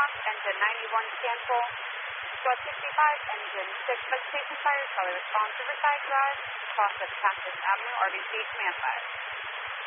aircraft, engine 91 cancel. Squad 65, engine 6 vegetation fire, Charlie response, Riverside Drive, cross of Cactus Avenue, RBC, command 5.